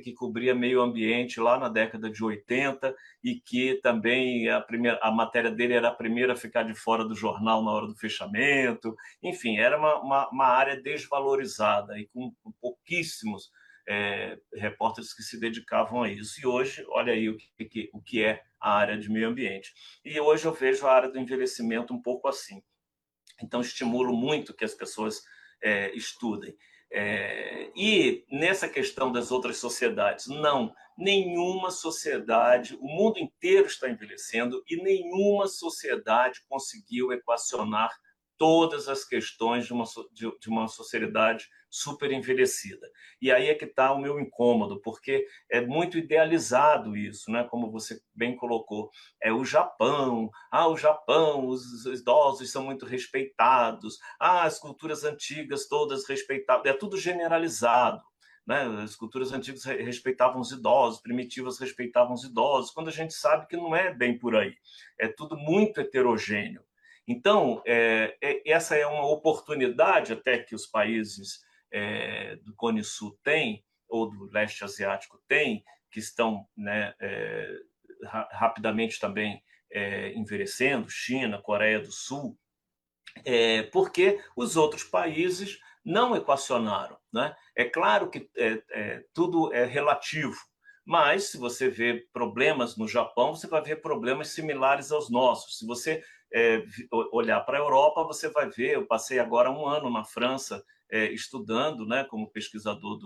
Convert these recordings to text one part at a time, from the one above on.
que cobria meio ambiente lá na década de 80 e que também a matéria dele era a primeira a ficar de fora do jornal na hora do fechamento. Enfim, era uma área desvalorizada e com pouquíssimos repórteres que se dedicavam a isso. E hoje, olha aí o que é a área de meio ambiente. E hoje eu vejo a área do envelhecimento um pouco assim. Então, estimulo muito que as pessoas estudem. E nessa questão das outras sociedades, não, nenhuma sociedade, o mundo inteiro está envelhecendo e nenhuma sociedade conseguiu equacionar todas as questões de uma sociedade super envelhecida. E aí é que está o meu incômodo, porque é muito idealizado isso, né? Como você bem colocou. O Japão, os idosos são muito respeitados, as culturas antigas todas respeitadas, é tudo generalizado. Né? As culturas antigas respeitavam os idosos, primitivas respeitavam os idosos, quando a gente sabe que não é bem por aí. É tudo muito heterogêneo. Então, essa é uma oportunidade até que os países do Cone Sul têm, ou do leste asiático têm, que estão, né, rapidamente também envelhecendo, China, Coreia do Sul, porque os outros países não equacionaram. Né? É claro que tudo é relativo, mas se você vê problemas no Japão, você vai ver problemas similares aos nossos. Se você olhar para a Europa, você vai ver, eu passei agora 1 ano na França estudando, né, como pesquisador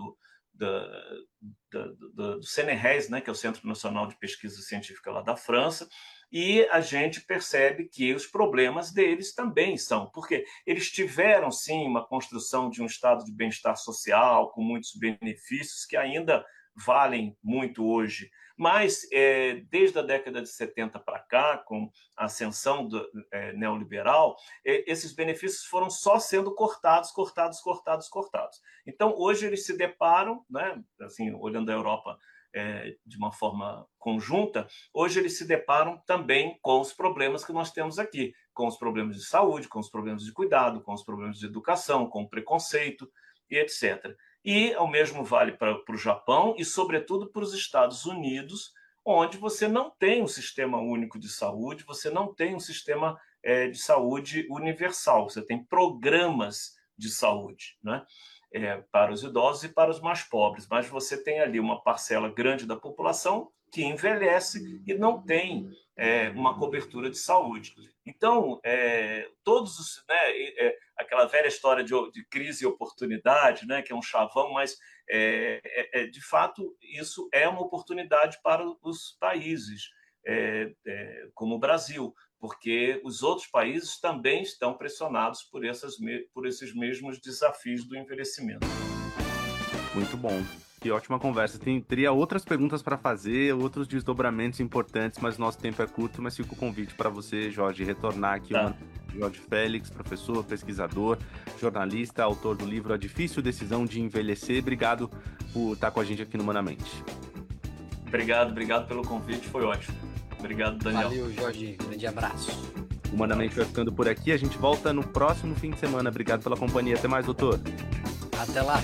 do CNRS, né, que é o Centro Nacional de Pesquisa Científica lá da França, e a gente percebe que os problemas deles também são, porque eles tiveram, sim, uma construção de um estado de bem-estar social, com muitos benefícios que ainda valem muito hoje. Mas, desde a década de 70 para cá, com a ascensão neoliberal, esses benefícios foram só sendo cortados. Então, hoje eles se deparam, né, assim, olhando a Europa de uma forma conjunta, hoje eles se deparam também com os problemas que nós temos aqui, com os problemas de saúde, com os problemas de cuidado, com os problemas de educação, com o preconceito e etc. E o mesmo vale para o Japão e, sobretudo, para os Estados Unidos, onde você não tem um sistema único de saúde, você não tem um sistema de saúde universal, você tem programas de saúde, né? Para os idosos e para os mais pobres, mas você tem ali uma parcela grande da população que envelhece e não tem uma cobertura de saúde. Então, todos os... Né, aquela velha história de crise e oportunidade, né, que é um chavão, mas, de fato, isso é uma oportunidade para os países, como o Brasil, porque os outros países também estão pressionados por esses mesmos desafios do envelhecimento. Muito bom. Que ótima conversa. Teria outras perguntas para fazer, outros desdobramentos importantes, mas nosso tempo é curto, mas fica o convite para você, Jorge, retornar aqui. Tá. Jorge Félix, professor, pesquisador, jornalista, autor do livro A Difícil Decisão de Envelhecer. Obrigado por estar com a gente aqui no Humanamente. Obrigado pelo convite, foi ótimo. Obrigado, Daniel. Valeu, Jorge. Grande abraço. Humanamente vai ficando por aqui. A gente volta no próximo fim de semana. Obrigado pela companhia. Até mais, doutor. Até lá.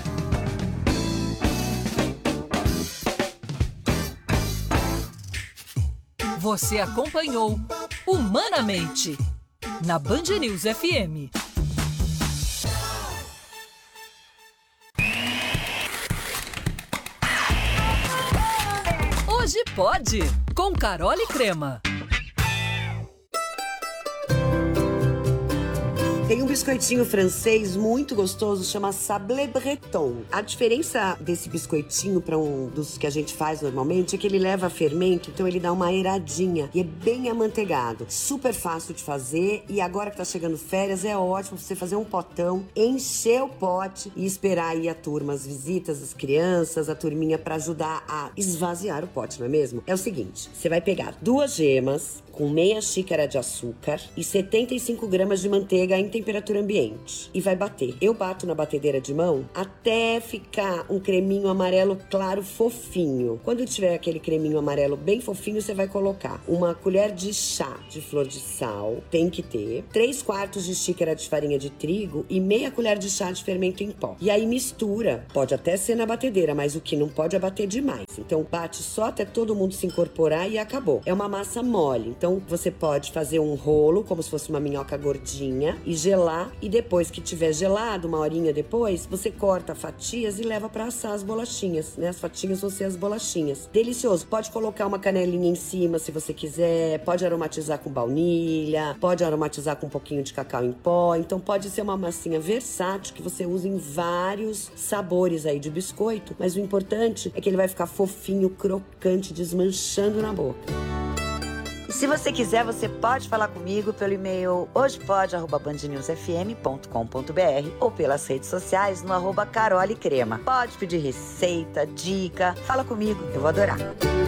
Você acompanhou Humanamente na Band News FM. Hoje pode, com Carole Crema. Tem um biscoitinho francês muito gostoso, chama Sablé Breton. A diferença desse biscoitinho para um dos que a gente faz normalmente é que ele leva fermento, então ele dá uma airadinha e é bem amanteigado. Super fácil de fazer e agora que tá chegando férias é ótimo você fazer um potão, encher o pote e esperar aí a turma, as visitas, as crianças, a turminha para ajudar a esvaziar o pote, não é mesmo? É o seguinte, você vai pegar 2 gemas com meia xícara de açúcar e 75 gramas de manteiga integral. temperatura ambiente e vai bater. Eu bato na batedeira de mão até ficar um creminho amarelo claro fofinho. Quando tiver aquele creminho amarelo bem fofinho, você vai colocar uma colher de chá de flor de sal, tem que ter, 3/4 de xícara de farinha de trigo e meia colher de chá de fermento em pó. E aí mistura, pode até ser na batedeira, mas o que não pode é bater demais. Então bate só até todo mundo se incorporar e acabou. É uma massa mole, então você pode fazer um rolo, como se fosse uma minhoca gordinha, e gelar, e depois que tiver gelado, uma horinha depois, você corta fatias e leva para assar as bolachinhas, né? As fatias vão ser as bolachinhas. Delicioso. Pode colocar uma canelinha em cima se você quiser, pode aromatizar com baunilha, pode aromatizar com um pouquinho de cacau em pó, então pode ser uma massinha versátil que você usa em vários sabores aí de biscoito, mas o importante é que ele vai ficar fofinho, crocante, desmanchando na boca. E se você quiser, você pode falar comigo pelo e-mail hojepode@bandnewsfm.com.br ou pelas redes sociais no @carolecrema. Pode pedir receita, dica, fala comigo, eu vou adorar.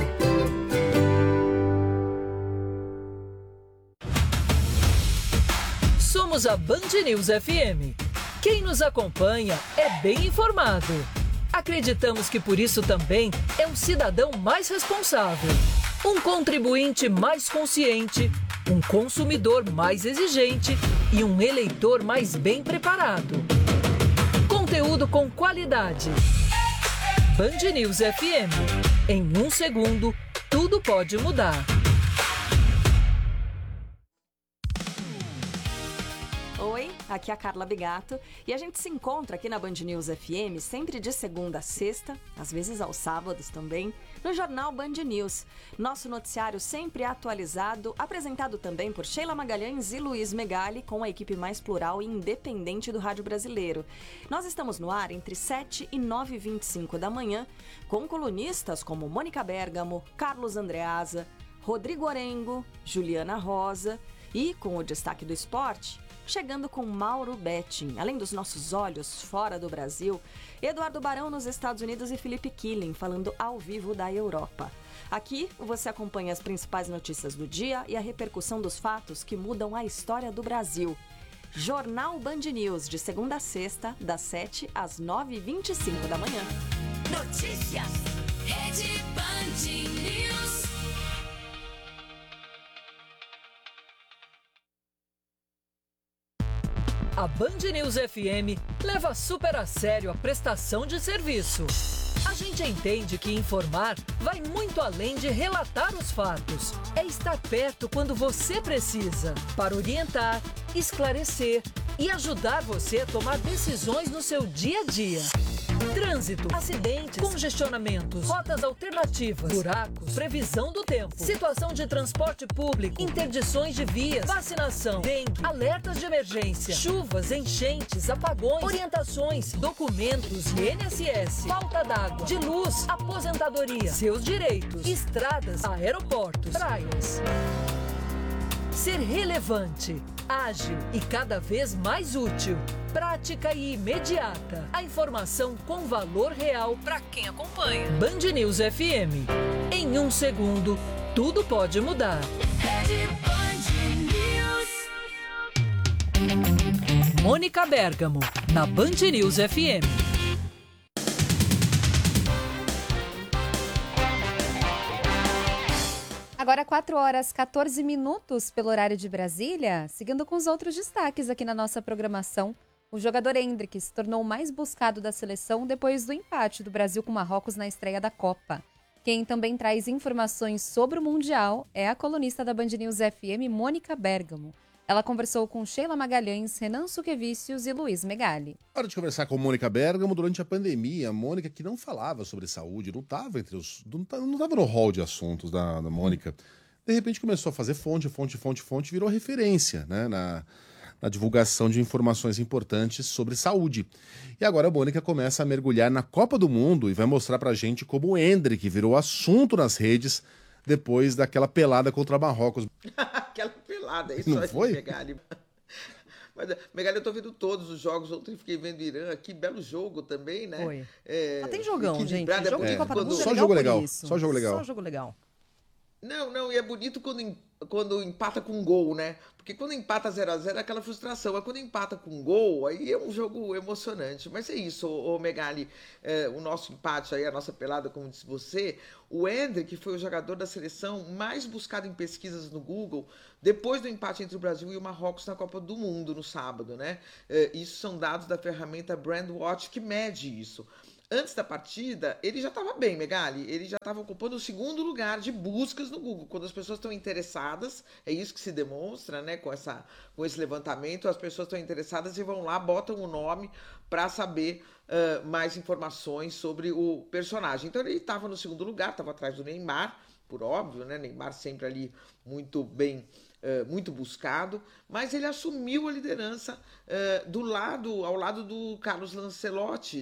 Somos a Band News FM. Quem nos acompanha é bem informado. Acreditamos que por isso também é um cidadão mais responsável, um contribuinte mais consciente, um consumidor mais exigente e um eleitor mais bem preparado. Conteúdo com qualidade. Band News FM. Em 1 segundo, tudo pode mudar. Oi, aqui é a Carla Bigato e a gente se encontra aqui na Band News FM sempre de segunda a sexta, às vezes aos sábados também, no Jornal Band News. Nosso noticiário sempre atualizado, apresentado também por Sheila Magalhães e Luiz Megali, com a equipe mais plural e independente do rádio brasileiro. Nós estamos no ar entre 7 e 9h25 da manhã, com colunistas como Mônica Bergamo, Carlos Andreasa, Rodrigo Orengo, Juliana Rosa e, com o destaque do esporte, chegando com Mauro Betting. Além dos nossos olhos fora do Brasil, Eduardo Barão nos Estados Unidos e Felipe Killing falando ao vivo da Europa. Aqui você acompanha as principais notícias do dia e a repercussão dos fatos que mudam a história do Brasil. Jornal Band News, de segunda a sexta, das 7 às 9h25 da manhã. Notícias, Rede Band News. A Band News FM leva super a sério a prestação de serviço. A gente entende que informar vai muito além de relatar os fatos. É estar perto quando você precisa, para orientar, esclarecer e ajudar você a tomar decisões no seu dia a dia. Trânsito, acidentes, congestionamentos, rotas alternativas, buracos, previsão do tempo, situação de transporte público, interdições de vias, vacinação, dengue, alertas de emergência, chuvas, enchentes, apagões, orientações, documentos e INSS, falta d'água, de luz, aposentadoria, seus direitos, estradas, aeroportos, praias. Ser relevante, ágil e cada vez mais útil. Prática e imediata. A informação com valor real para quem acompanha. Band News FM. Em 1 segundo, tudo pode mudar. Mônica Bergamo, na Band News FM. Agora 4h14 pelo horário de Brasília. Seguindo com os outros destaques aqui na nossa programação. O jogador Endrick se tornou o mais buscado da seleção depois do empate do Brasil com Marrocos na estreia da Copa. Quem também traz informações sobre o Mundial é a colunista da Band News FM, Mônica Bergamo. Ela conversou com Sheila Magalhães, Renan Suquevicius e Luiz Megali. Hora de conversar com Mônica Bergamo durante a pandemia. A Mônica que não falava sobre saúde, não estava no hall de assuntos da Mônica. De repente começou a fazer fonte, virou referência, né, na divulgação de informações importantes sobre saúde. E agora a Mônica começa a mergulhar na Copa do Mundo e vai mostrar pra gente como o Endrick virou assunto nas redes depois daquela pelada contra Marrocos. Aquela pelada, isso não foi? Megali. Mas, Megali, eu tô vendo todos os jogos. Ontem fiquei vendo Irã aqui, belo jogo também, né? Foi. Tem jogão, gente. Jogo de Copa do Mundo Só jogo legal. Só jogo legal. Não, e é bonito quando empata com gol, né? Porque quando empata 0x0 é aquela frustração, mas quando empata com gol, aí é um jogo emocionante. Mas é isso, ô Megali, o nosso empate aí, a nossa pelada, como disse você, o Endrick foi o jogador da seleção mais buscado em pesquisas no Google depois do empate entre o Brasil e o Marrocos na Copa do Mundo no sábado, né? Isso são dados da ferramenta Brandwatch que mede isso. Antes da partida, ele já estava bem, Megali. Ele já estava ocupando o segundo lugar de buscas no Google. Quando as pessoas estão interessadas, é isso que se demonstra, né? Com esse levantamento, as pessoas estão interessadas e vão lá, botam o nome para saber mais informações sobre o personagem. Então ele estava no segundo lugar, estava atrás do Neymar, por óbvio, né? Neymar sempre ali muito bem, muito buscado, mas ele assumiu a liderança ao lado do Carlos Ancelotti,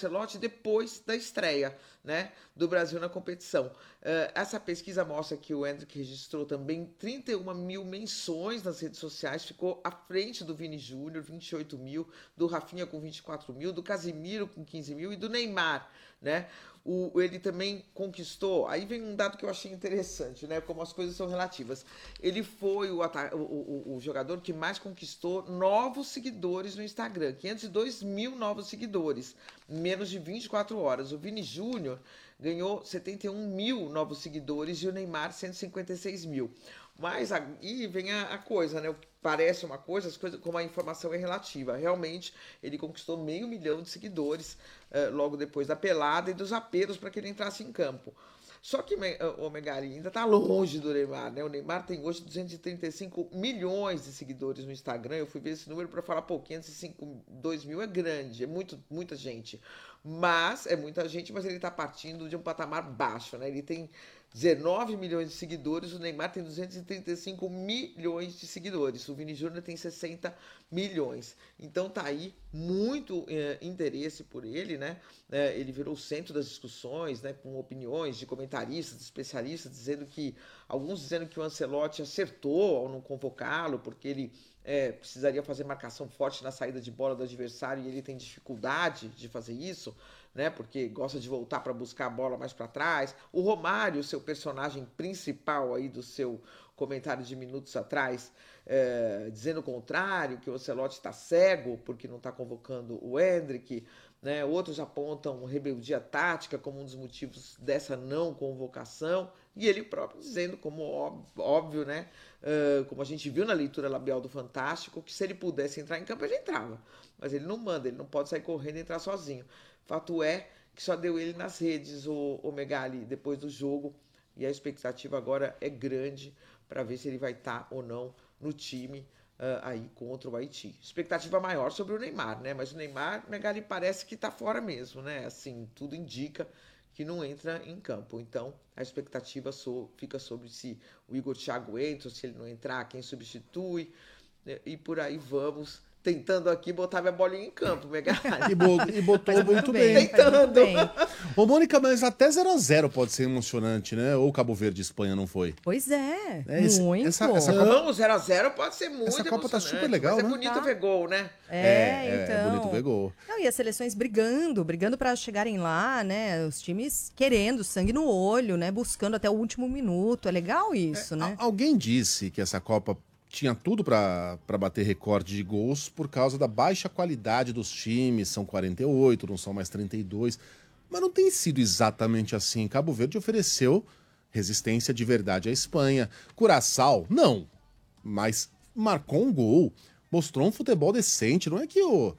depois da estreia, né, do Brasil na competição. Essa pesquisa mostra que o Endrick registrou também 31 mil menções nas redes sociais, ficou à frente do Vini Júnior, 28 mil, do Rafinha com 24 mil, do Casemiro com 15 mil e do Neymar, né? Ele também conquistou, aí vem um dado que eu achei interessante, né? Como as coisas são relativas. Ele foi o jogador que mais conquistou novos seguidores no Instagram, 502 mil novos seguidores, em menos de 24 horas. O Vini Júnior ganhou 71 mil novos seguidores e o Neymar 156 mil. Mas aí vem a coisa, né? Parece uma coisa, as coisas, como a informação é relativa. Realmente, ele conquistou 500 mil de seguidores logo depois da pelada e dos apelos para que ele entrasse em campo. Só que o Megali ainda está longe do Neymar, né? O Neymar tem hoje 235 milhões de seguidores no Instagram. Eu fui ver esse número para falar, 502 mil é grande, é muita gente. Mas ele está partindo de um patamar baixo, né? Ele tem 19 milhões de seguidores, o Neymar tem 235 milhões de seguidores, o Vini Júnior tem 60 milhões. Então tá aí muito interesse por ele, né? Ele virou o centro das discussões, né? Com opiniões de comentaristas, de especialistas, alguns dizendo que o Ancelotti acertou ao não convocá-lo, porque ele precisaria fazer marcação forte na saída de bola do adversário e ele tem dificuldade de fazer isso, né? Porque gosta de voltar para buscar a bola mais para trás. O Romário, seu personagem principal aí do seu comentário de minutos atrás, dizendo o contrário, que o Ancelotti está cego porque não está convocando o Endrick, né? Outros apontam rebeldia tática como um dos motivos dessa não convocação, e ele próprio dizendo, como óbvio, né? Como a gente viu na leitura labial do Fantástico, que se ele pudesse entrar em campo, ele entrava. Mas ele não manda, ele não pode sair correndo e entrar sozinho. Fato é que só deu ele nas redes, o Megali, depois do jogo, e a expectativa agora é grande para ver se ele vai estar ou não no time aí contra o Haiti. Expectativa maior sobre o Neymar, né? Mas o Neymar, Megali, parece que está fora mesmo, né? Assim, tudo indica que não entra em campo. Então, a expectativa fica sobre se o Igor Thiago entra, se ele não entrar, quem substitui, e por aí vamos, tentando aqui botar minha bolinha em campo, Megali. E botou muito bem. Tentando. Ô, Mônica, mas até 0x0 pode ser emocionante, né? Ou Cabo Verde e Espanha não foi? Pois é, muito. Essa Copa... 0x0 pode ser muito Essa Copa tá super legal, mas né? é bonito ver gol, né? Então. É bonito ver gol. Não, e as seleções brigando para chegarem lá, né? Os times querendo, sangue no olho, né? Buscando até o último minuto. É legal isso, né? Alguém disse que essa Copa tinha tudo para bater recorde de gols por causa da baixa qualidade dos times. São 48, não são mais 32. Mas não tem sido exatamente assim. Cabo Verde ofereceu resistência de verdade à Espanha. Curaçao, não. Mas marcou um gol. Mostrou um futebol decente. Não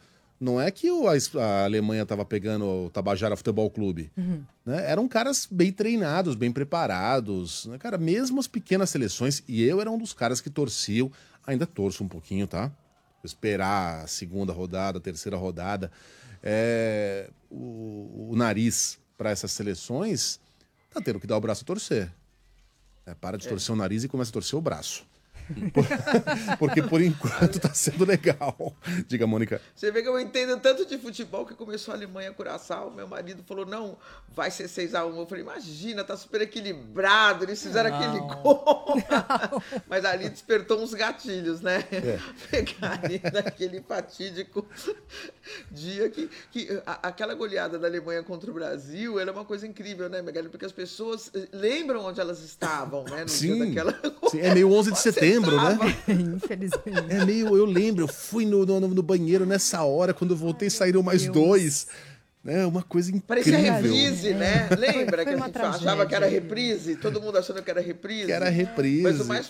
é que a Alemanha estava pegando o Tabajara Futebol Clube. Uhum. Né? Eram caras bem treinados, bem preparados. Né? Cara, mesmo as pequenas seleções, e eu era um dos caras que torciam, ainda torço um pouquinho, tá? Vou esperar a segunda rodada, a terceira rodada. O nariz para essas seleções tá tendo que dar o braço a torcer. Para de torcer o nariz e começa a torcer o braço. Porque por enquanto tá sendo legal. Diga, Mônica. Você vê que eu entendo tanto de futebol que começou a Alemanha Curaçao. Meu marido falou, não, vai ser 6-1. Eu falei, imagina, tá super equilibrado. Eles fizeram aquele gol. Mas ali despertou uns gatilhos, né? Pegarem naquele fatídico dia que aquela goleada da Alemanha contra o Brasil, ela é uma coisa incrível, né, Megali? Porque as pessoas lembram onde elas estavam, né? No dia daquela... Sim, é meio 11 de setembro, né? Infelizmente. É meio, eu lembro, eu fui no banheiro nessa hora, quando eu voltei saíram mais dois. É uma coisa incrível. Parecia reprise, né? Lembra que a gente achava que era reprise? Todo mundo achando que era reprise. Que era reprise.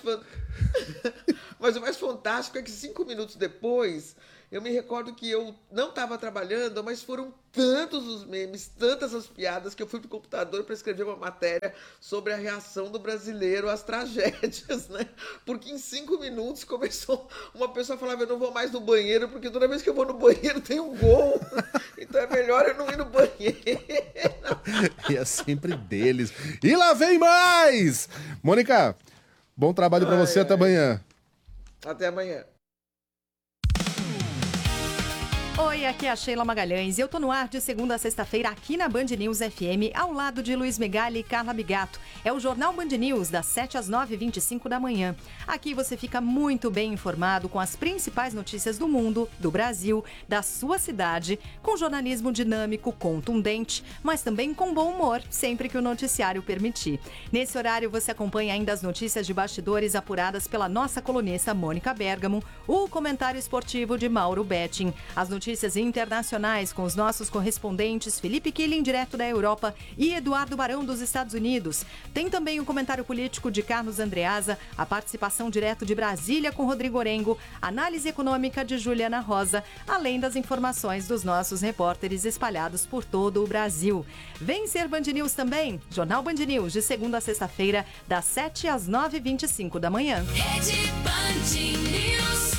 Mas o mais fantástico é que 5 minutos depois, eu me recordo que eu não estava trabalhando, mas foram tantos os memes, tantas as piadas, que eu fui pro computador para escrever uma matéria sobre a reação do brasileiro às tragédias, né? Porque em 5 minutos começou uma pessoa a falar, eu não vou mais no banheiro, porque toda vez que eu vou no banheiro tem um gol. Então é melhor eu não ir no banheiro. E é sempre deles. E lá vem mais! Mônica, bom trabalho para você, até amanhã. Até amanhã. Oi, aqui é a Sheila Magalhães e eu tô no ar de segunda a sexta-feira aqui na Band News FM, ao lado de Luiz Megali e Carla Bigato. É o Jornal Band News, das 7 às 9h25 da manhã. Aqui você fica muito bem informado com as principais notícias do mundo, do Brasil, da sua cidade, com jornalismo dinâmico, contundente, mas também com bom humor, sempre que o noticiário permitir. Nesse horário você acompanha ainda as notícias de bastidores apuradas pela nossa colunista Mônica Bergamo, o comentário esportivo de Mauro Betting, as notícias internacionais com os nossos correspondentes Felipe Killing, direto da Europa, e Eduardo Barão, dos Estados Unidos. Tem também o comentário político de Carlos Andreasa, a participação direto de Brasília com Rodrigo Orengo, análise econômica de Juliana Rosa, além das informações dos nossos repórteres espalhados por todo o Brasil. Vem ser Band News também, Jornal Band News, de segunda a sexta-feira, das 7 às 9h25 da manhã. Rede Band News.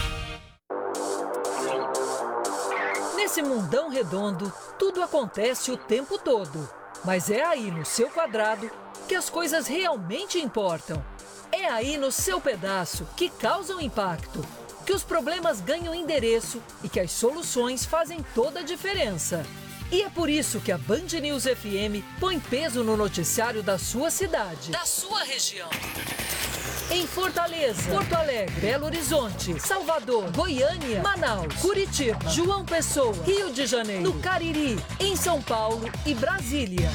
Nesse mundão redondo, tudo acontece o tempo todo. Mas é aí no seu quadrado que as coisas realmente importam. É aí no seu pedaço que causam impacto, que os problemas ganham endereço e que as soluções fazem toda a diferença. E é por isso que a Band News FM põe peso no noticiário da sua cidade, da sua região. Em Fortaleza, Porto Alegre, Belo Horizonte, Salvador, Goiânia, Manaus, Curitiba, João Pessoa, Rio de Janeiro, no Cariri, em São Paulo e Brasília.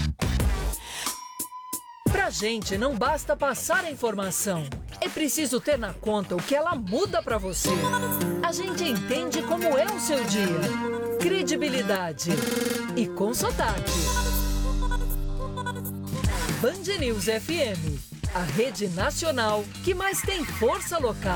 Pra gente não basta passar a informação, é preciso ter na conta o que ela muda pra você. A gente entende como é o seu dia, credibilidade e com sotaque. Band News FM. A rede nacional que mais tem força local.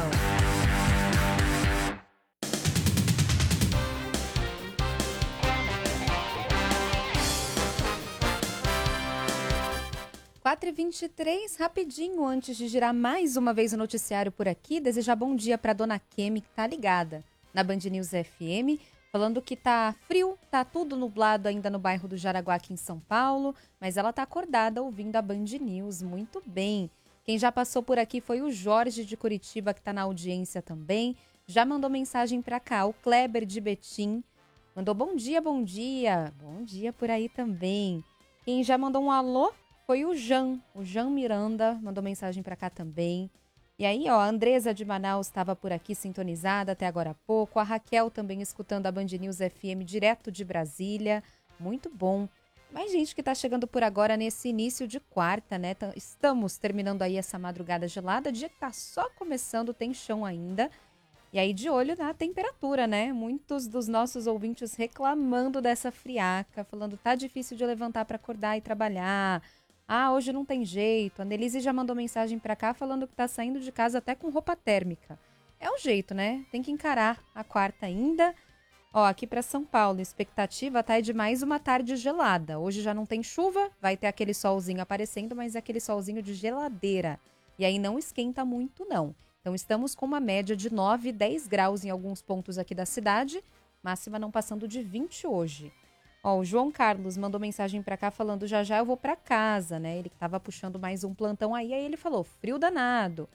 Quatro e 23, rapidinho, antes de girar mais uma vez o noticiário por aqui, desejar bom dia para dona Kemi, que tá ligada na Band News FM, falando que tá frio, tá tudo nublado ainda no bairro do Jaraguá, aqui em São Paulo, mas ela tá acordada ouvindo a Band News, muito bem. Quem já passou por aqui foi o Jorge de Curitiba, que tá na audiência também, já mandou mensagem para cá, o Kleber de Betim, mandou bom dia por aí também. Quem já mandou um alô foi o Jean Miranda, mandou mensagem para cá também. E aí, ó, a Andresa de Manaus estava por aqui sintonizada até agora há pouco. A Raquel também escutando a Band News FM direto de Brasília. Muito bom. Mais gente que está chegando por agora nesse início de quarta, né? Estamos terminando aí essa madrugada gelada. Dia que tá só começando, tem chão ainda. E aí, de olho na temperatura, né? Muitos dos nossos ouvintes reclamando dessa friaca, falando tá difícil de levantar para acordar e trabalhar. Ah, hoje não tem jeito. A Nelise já mandou mensagem pra cá falando que tá saindo de casa até com roupa térmica. É um jeito, né? Tem que encarar a quarta ainda. Ó, aqui pra São Paulo, a expectativa tá de mais uma tarde gelada. Hoje já não tem chuva, vai ter aquele solzinho aparecendo, mas é aquele solzinho de geladeira. E aí não esquenta muito, não. Então estamos com uma média de 9, 10 graus em alguns pontos aqui da cidade. Máxima não passando de 20 hoje. Ó, o João Carlos mandou mensagem pra cá falando já eu vou pra casa, né? Ele que tava puxando mais um plantão aí ele falou, frio danado.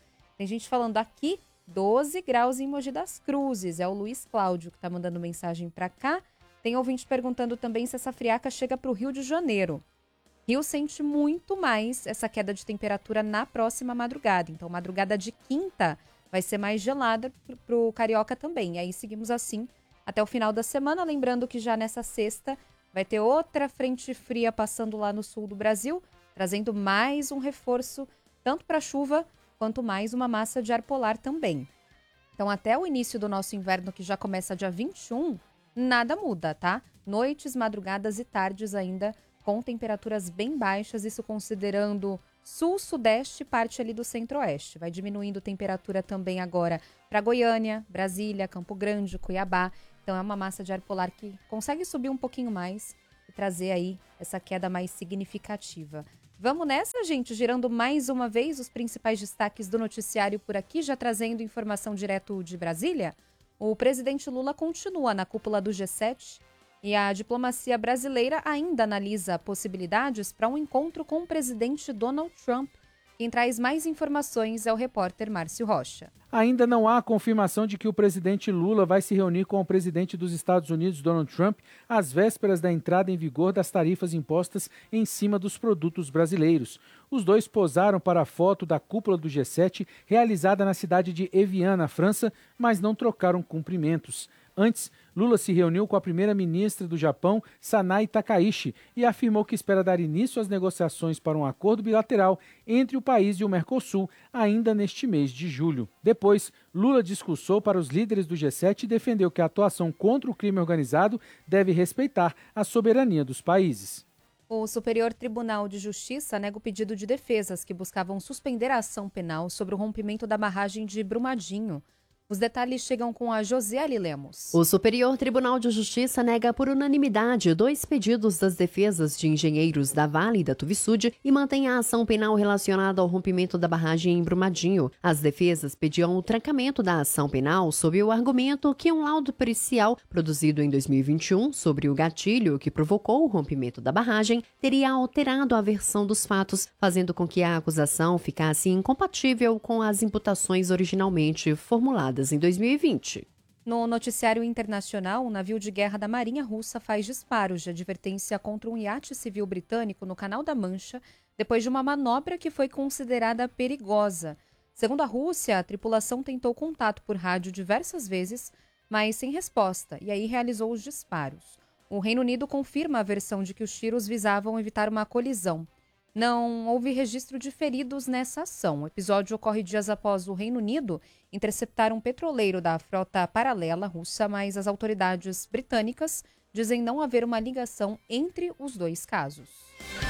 Tem gente falando aqui, 12 graus em Mogi das Cruzes. É o Luiz Cláudio que está mandando mensagem para cá. Tem ouvinte perguntando também se essa friaca chega para o Rio de Janeiro. Rio sente muito mais essa queda de temperatura na próxima madrugada. Então, madrugada de quinta vai ser mais gelada para o Carioca também. E aí seguimos assim até o final da semana. Lembrando que já nessa sexta vai ter outra frente fria passando lá no sul do Brasil, trazendo mais um reforço tanto para a chuva quanto mais uma massa de ar polar também. Então, até o início do nosso inverno, que já começa dia 21, nada muda, tá? Noites, madrugadas e tardes ainda com temperaturas bem baixas, isso considerando sul, sudeste e parte ali do centro-oeste. Vai diminuindo temperatura também agora para Goiânia, Brasília, Campo Grande, Cuiabá. Então é uma massa de ar polar que consegue subir um pouquinho mais e trazer aí essa queda mais significativa. Vamos nessa, gente, girando mais uma vez os principais destaques do noticiário por aqui, já trazendo informação direto de Brasília. O presidente Lula continua na cúpula do G7 e a diplomacia brasileira ainda analisa possibilidades para um encontro com o presidente Donald Trump. Quem traz mais informações é o repórter Márcio Rocha. Ainda não há confirmação de que o presidente Lula vai se reunir com o presidente dos Estados Unidos, Donald Trump, às vésperas da entrada em vigor das tarifas impostas em cima dos produtos brasileiros. Os dois posaram para a foto da cúpula do G7, realizada na cidade de Evian, na França, mas não trocaram cumprimentos. Antes, Lula se reuniu com a primeira-ministra do Japão, Sanae Takaichi, e afirmou que espera dar início às negociações para um acordo bilateral entre o país e o Mercosul ainda neste mês de julho. Depois, Lula discursou para os líderes do G7 e defendeu que a atuação contra o crime organizado deve respeitar a soberania dos países. O Superior Tribunal de Justiça nega o pedido de defesas que buscavam suspender a ação penal sobre o rompimento da barragem de Brumadinho. Os detalhes chegam com a Josiele Lemos. O Superior Tribunal de Justiça nega por unanimidade 2 pedidos das defesas de engenheiros da Vale e da Tuvisud e mantém a ação penal relacionada ao rompimento da barragem em Brumadinho. As defesas pediam o trancamento da ação penal sob o argumento que um laudo pericial produzido em 2021 sobre o gatilho que provocou o rompimento da barragem teria alterado a versão dos fatos, fazendo com que a acusação ficasse incompatível com as imputações originalmente formuladas em 2020. No noticiário internacional, um navio de guerra da Marinha Russa faz disparos de advertência contra um iate civil britânico no Canal da Mancha, depois de uma manobra que foi considerada perigosa. Segundo a Rússia, a tripulação tentou contato por rádio diversas vezes, mas sem resposta, e aí realizou os disparos. O Reino Unido confirma a versão de que os tiros visavam evitar uma colisão. Não houve registro de feridos nessa ação. O episódio ocorre dias após o Reino Unido interceptar um petroleiro da frota paralela russa, mas as autoridades britânicas dizem não haver uma ligação entre os dois casos.